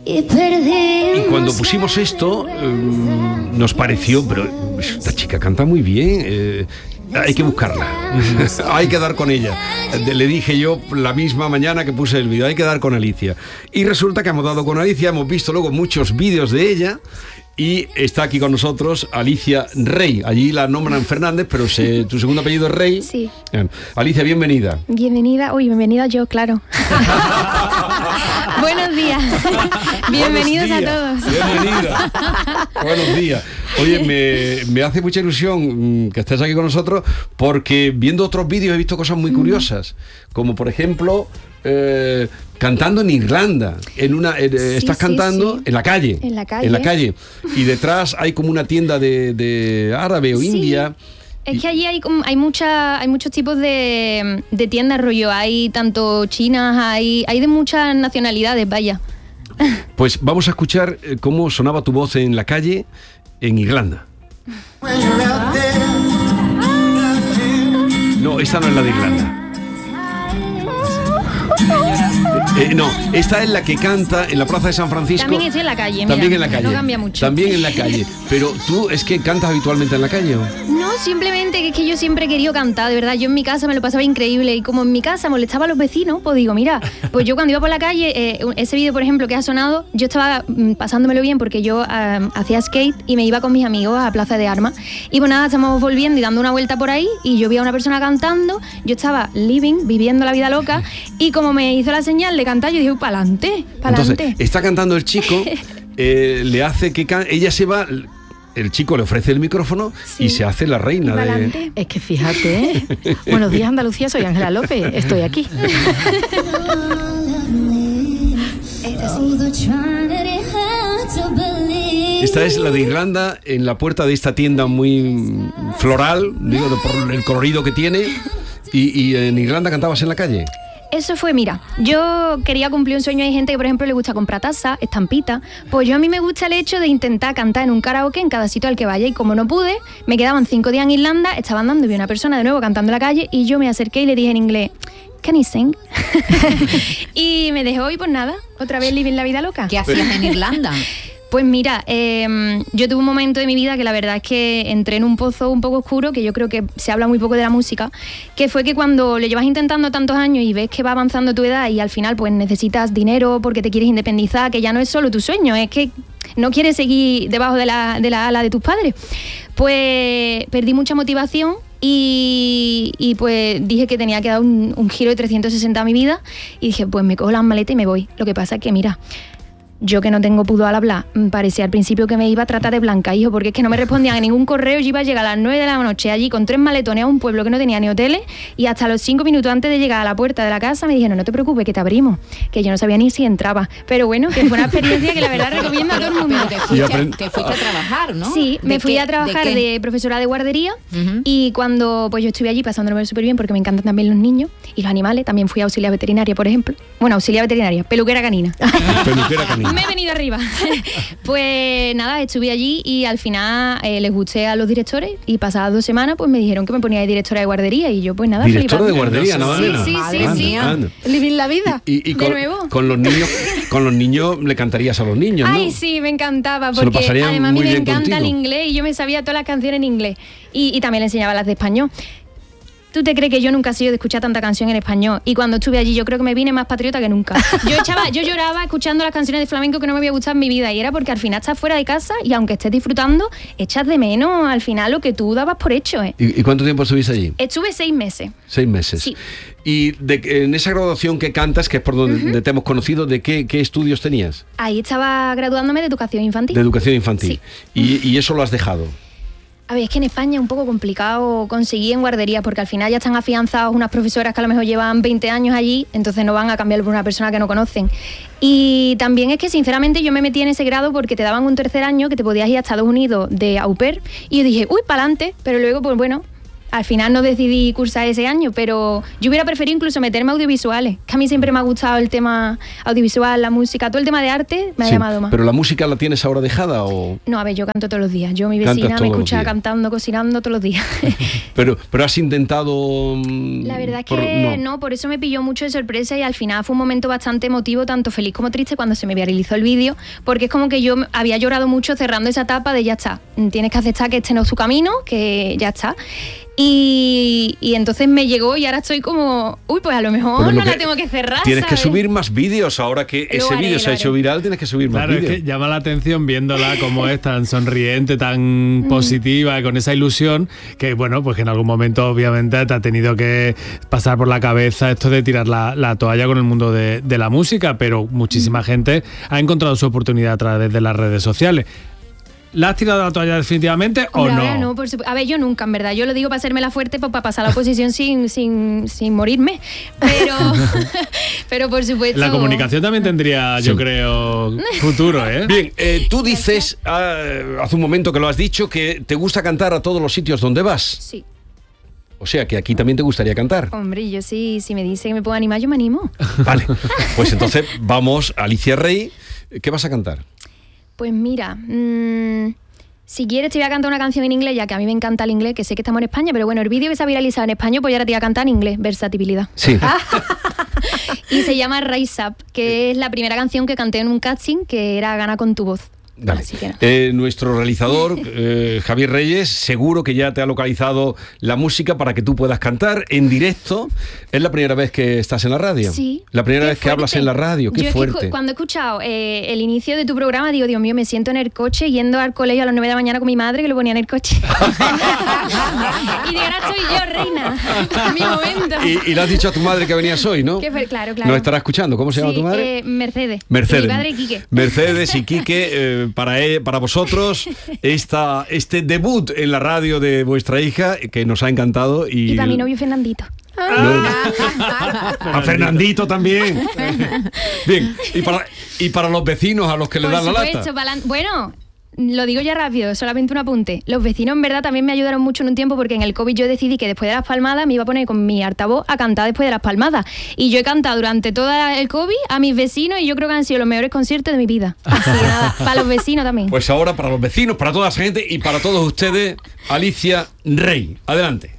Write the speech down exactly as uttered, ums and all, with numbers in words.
Y cuando pusimos esto, eh, nos pareció, pero esta chica canta muy bien, eh, hay que buscarla, hay que dar con ella. Le dije yo la misma mañana que puse el vídeo, hay que dar con Alicia. Y resulta que hemos dado con Alicia, hemos visto luego muchos vídeos de ella. Y está aquí con nosotros Alicia Rey. Allí la nombran Fernández, pero se, tu segundo apellido es Rey. Sí. Bien. Alicia, bienvenida. Bienvenida. Uy, bienvenida yo, claro. Buenos días. Bienvenidos Buenos días. a todos. Bienvenida. Buenos días. Oye, me, me hace mucha ilusión que estés aquí con nosotros porque viendo otros vídeos he visto cosas muy curiosas. Como por ejemplo... Eh, cantando en Irlanda, en una eh, sí, estás sí, cantando sí. en la calle, en la calle, en la calle, y detrás hay como una tienda de, de árabe o sí. india. Es que allí hay hay mucha, hay muchos tipos de, de tiendas, rollo, hay tanto chinas, hay, hay de muchas nacionalidades, vaya. Pues vamos a escuchar cómo sonaba tu voz en la calle en Irlanda. No, esta no es la de Irlanda. Eh, no, esta es la que canta en la plaza de San Francisco. También estoy en la calle, mira, También en la calle. No cambia mucho. También en la calle. Pero tú, ¿es que cantas habitualmente en la calle o? No, simplemente que es que yo siempre he querido cantar, de verdad. Yo en mi casa me lo pasaba increíble y como en mi casa molestaba a los vecinos, pues digo, mira, pues yo cuando iba por la calle, eh, ese vídeo, por ejemplo, que ha sonado, yo estaba mm, pasándomelo bien porque yo eh, hacía skate y me iba con mis amigos a Plaza de Armas. Y pues nada, estamos volviendo y dando una vuelta por ahí y yo vi a una persona cantando, yo estaba living, viviendo la vida loca, y como me hizo la señal de cantar, yo dije, para adelante, para adelante. Entonces, está cantando el chico, eh, le hace que can... ella se va, el chico le ofrece el micrófono, sí, y se hace la reina de... Es que fíjate, ¿eh? Buenos días Andalucía, soy Ángela López, estoy aquí. Esta es la de Irlanda, en la puerta de esta tienda muy floral, digo, por el colorido que tiene, y, y en Irlanda cantabas en la calle. Eso fue, mira, yo quería cumplir un sueño. Hay gente que, por ejemplo, le gusta comprar tazas, estampitas. Pues yo a mí me gusta el hecho de intentar cantar en un karaoke en cada sitio al que vaya. Y como no pude, me quedaban cinco días en Irlanda, estaba andando y vi una persona de nuevo cantando en la calle y yo me acerqué y le dije en inglés, ¿can you sing? Y me dejó y pues nada, otra vez living la vida loca. ¿Qué hacías en Irlanda? Pues mira, eh, yo tuve un momento de mi vida que la verdad es que entré en un pozo un poco oscuro, que yo creo que se habla muy poco de la música, que fue que cuando lo llevas intentando tantos años y ves que va avanzando tu edad y al final pues necesitas dinero porque te quieres independizar, que ya no es solo tu sueño, es que no quieres seguir debajo de la, de la ala de tus padres, pues perdí mucha motivación. Y, y pues dije que tenía que dar un, un giro de trescientos sesenta a mi vida y dije, pues me cojo las maletas y me voy. Lo que pasa es que, mira, yo que no tengo pudor al hablar, parecía al principio que me iba a tratar de blanca, hijo, porque es que no me respondían a ningún correo. Yo iba a llegar a las nueve de la noche allí con tres maletones a un pueblo que no tenía ni hoteles y hasta los cinco minutos antes de llegar a la puerta de la casa me dijeron, no te preocupes, que te abrimos, que yo no sabía ni si entraba. Pero bueno, que fue una experiencia que la verdad recomiendo a todo el mundo. Pero te fuiste, aprend- te fuiste a trabajar, ¿no? Sí, me fui qué, a trabajar de, de profesora de guardería. Uh-huh. Y cuando pues yo estuve allí pasándome súper bien porque me encantan también los niños y los animales, también fui auxiliar veterinaria, por ejemplo. Bueno, auxiliar veterinaria, peluquera canina. Peluquera canina. Me he venido arriba. Pues nada, estuve allí y al final eh, les gusté a los directores y pasadas dos semanas pues me dijeron que me ponía de directora de guardería y yo pues nada, directora flipando. de guardería, nada sí, menos. sí, sí, Anda, sí. anda. Living la vida. Y, y, y con, de nuevo. con los niños, con los niños le cantarías a los niños, ¿no? Ay, sí, me encantaba Se lo porque pasarían además a mí muy me bien encanta contigo. el inglés y yo me sabía todas las canciones en inglés y, y también le enseñaba las de español. ¿Tú te crees que yo nunca he sido de escuchar tanta canción en español? Y cuando estuve allí yo creo que me vine más patriota que nunca. Yo echaba, yo lloraba escuchando las canciones de flamenco que no me había gustado en mi vida y era porque al final estás fuera de casa y aunque estés disfrutando, echas de menos al final lo que tú dabas por hecho, ¿eh? ¿Y, y cuánto tiempo estuviste allí? Estuve seis meses. Seis meses. Sí. Y de, en esa graduación que cantas, que es por donde uh-huh. te hemos conocido, ¿de qué, qué estudios tenías? Ahí estaba graduándome de educación infantil. De educación infantil. Sí. Y, y eso lo has dejado. A ver, es que en España es un poco complicado conseguir en guarderías porque al final ya están afianzados unas profesoras que a lo mejor llevan veinte años allí, entonces no van a cambiarlo por una persona que no conocen. Y también es que sinceramente yo me metí en ese grado porque te daban un tercer año que te podías ir a Estados Unidos de au pair y yo dije, uy, para adelante, pero luego pues bueno, al final no decidí cursar ese año, pero yo hubiera preferido incluso meterme a audiovisuales, que a mí siempre me ha gustado el tema audiovisual, la música, todo el tema de arte me ha Sí, llamado más. ¿pero la música la tienes ahora dejada o...? No, a ver, yo canto todos los días. Yo, mi Cantas vecina, me todos los escucha días. cantando, cocinando todos los días. Pero, pero has intentado... mm, La verdad es por- que no. por eso me pilló mucho de sorpresa y al final fue un momento bastante emotivo, tanto feliz como triste cuando se me viralizó el vídeo, porque es como que yo había llorado mucho cerrando esa etapa de ya está, tienes que aceptar que este no es tu camino, que ya está. Y, y entonces me llegó y ahora estoy como, uy, pues a lo mejor Pero lo no la que- tengo que cerrar, Tienes que ¿sabes? subir más vídeos ahora que Lo ese haré, vídeo se lo ha hecho haré. viral, tienes que subir más Claro, es vídeos. que llama la atención viéndola como es tan sonriente, tan positiva, con esa ilusión, que bueno, pues que en algún momento obviamente te ha tenido que pasar por la cabeza esto de tirar la, la toalla con el mundo de, de la música, pero muchísima gente ha encontrado su oportunidad a través de las redes sociales. ¿La has tirado la toalla definitivamente o Hombre, no? ahora no, por supu- a ver, yo nunca, en verdad. Yo lo digo para hacerme la fuerte, pues, para pasar la oposición sin, sin, sin morirme. Pero, pero por supuesto. La comunicación también tendría, yo Sí. creo, futuro, ¿eh? Bien, eh, tú dices, ah, hace un momento que lo has dicho, que te gusta cantar a todos los sitios donde vas. Sí. O sea, que aquí también te gustaría cantar. Hombre, yo sí, si me dicen que me puedo animar, yo me animo. Vale, pues entonces vamos, Alicia Rey, ¿qué vas a cantar? Pues mira, mmm, si quieres te voy a cantar una canción en inglés, ya que a mí me encanta el inglés, que sé que estamos en España, pero bueno, el vídeo que se ha viralizado en español, pues ya ahora te voy a cantar en inglés, versatilidad. Sí. Y se llama Rise Up, que es la primera canción que canté en un casting, que era Gana con tu voz. Dale. Así que nada. Eh, nuestro realizador, eh, Javier Reyes, seguro que ya te ha localizado la música para que tú puedas cantar en directo. ¿Es la primera vez que estás en la radio? Sí. La primera Qué vez que hablas fuerte. en la radio, qué Yo es que fuerte. cu- cuando he escuchado eh, el inicio de tu programa, digo, Dios mío, me siento en el coche yendo al colegio a las nueve de la mañana con mi madre, que lo ponía en el coche. Y de ahora estoy yo, reina. Mi momento. Y, y le has dicho a tu madre que venías hoy, ¿no? Que fue- claro, claro. ¿Nos estará escuchando? ¿Cómo se llama Sí, tu madre? eh, Mercedes. Mercedes. Y mi padre, Quique. Mercedes y Quique, eh, para, e- para vosotros, esta, este debut en la radio de vuestra hija, que nos ha encantado. Y, Y para mi novio Fernandito. a Fernandito también. Bien, y para, y para los vecinos a los que le Por dan la supuesto, lata. pa'lan- bueno, lo digo ya rápido, solamente un apunte. Los vecinos en verdad también me ayudaron mucho en un tiempo porque en el COVID yo decidí que después de las palmadas me iba a poner con mi altavoz a cantar después de las palmadas. Y yo he cantado durante todo el COVID a mis vecinos y yo creo que han sido los mejores conciertos de mi vida. Así que nada, para los vecinos también. Pues ahora para los vecinos, para toda esa gente y para todos ustedes, Alicia Rey. Adelante.